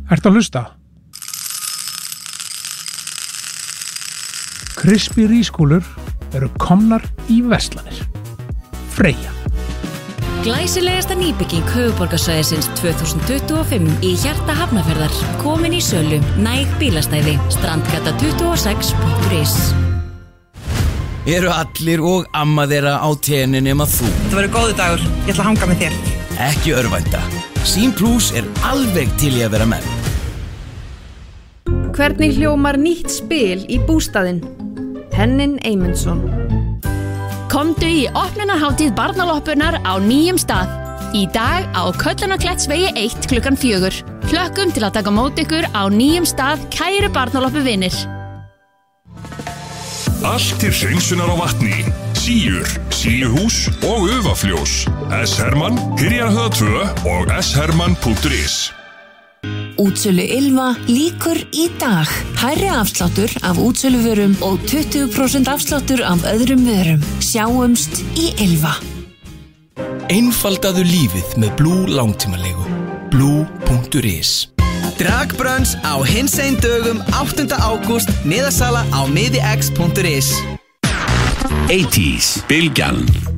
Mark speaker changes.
Speaker 1: Ertu að hlusta? Krispí rískúlur eru komnar í verslanir. Freyja.
Speaker 2: Glæsilegasta nýbygging höfuðborgarsvæðisins 2025 í hjarta Hafnarfjarðar komin í sölu, næg bílastæði, strandgata 26.is.
Speaker 3: Eru allir og amma þeirra á tenni nema þú?
Speaker 4: Það verður góður dagur, ég ætla að hanga með þér.
Speaker 3: Ekki örvænta. Sín Plus alveg til í að vera með.
Speaker 5: Hvernig hljómar nýtt spil í bústaðinn? Henning Eymundsson.
Speaker 6: Komdu í opnunarhátíð barnaloppunar á nýjum stað. Í dag á Köllunarklettsvegi 1 klukkan 4. Hlökkum til að taka mót ykkur á nýjum stað, kæru barnaloppuvinir.
Speaker 7: Allt til hreinsunar á vatni, síur, síuhús og ufafljós. S-Hermann, Hyrjarhöða 2 og sherman.is.
Speaker 8: Útsölu Ylva lýkur í dag. Hærri afsláttur af útsöluvörum og 20% afsláttur af öðrum vörum. Sjáumst í Ylva.
Speaker 3: Einfaldaðu lífið með Blue langtímalegu. Blue.is.
Speaker 9: Dragbrönns á hinsegin dögum 8. ágúst, miðasala á miðix.is.
Speaker 7: 80s, Bylgjan.